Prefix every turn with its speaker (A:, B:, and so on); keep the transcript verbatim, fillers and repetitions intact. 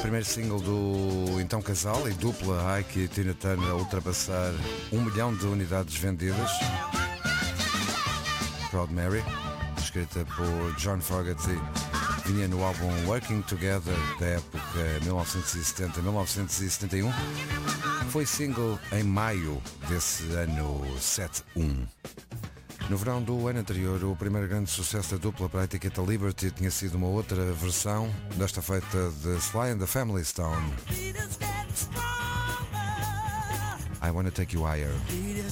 A: Primeiro single do então casal e dupla Ike e Tina Turner a ultrapassar um milhão de unidades vendidas. Proud Mary, escrita por John Fogerty, vinha no álbum Working Together da época mil novecentos e setenta a mil novecentos e setenta e um. Foi single em maio desse ano setenta e um. No verão do ano anterior, o primeiro grande sucesso da dupla para a etiqueta Liberty tinha sido uma outra versão, desta feita de Sly and the Family Stone. I Wanna Take You Higher.